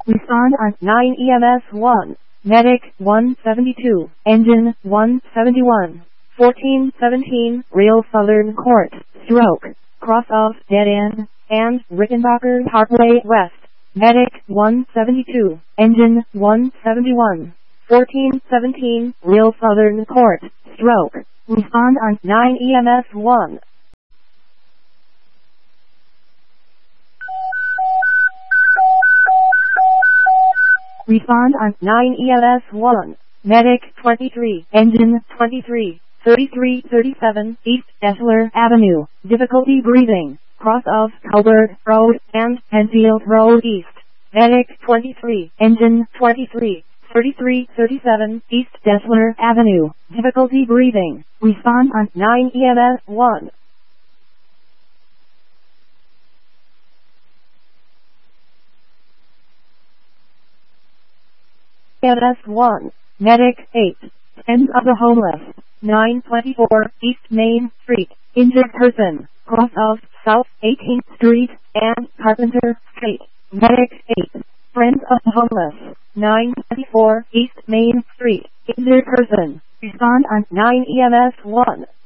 Respond on 9 EMS 1. Medic 172. Engine 171. 1417. Real Southern Court. Stroke. Cross of Dead End and Rickenbacker Parkway West. Medic 172. Engine 171. 1417. Real Southern Court. Stroke. Respond on 9 EMS 1. Respond on 9 EMS 1. Medic 23. Engine 23. 3337 East Dessler Avenue. Difficulty breathing. Cross of Colbert Road and Penfield Road East. Medic 23. Engine 23. 3337 East Dessler Avenue. Difficulty breathing. Respond on 9 EMS 1. EMS 1. Medic 8. End of the homeless. 924 East Main Street. Injured person. Cross of South 18th Street and Carpenter Street. Medic 8. Friends of the homeless. 924 East Main Street. Injured person. Respond on 9 EMS 1.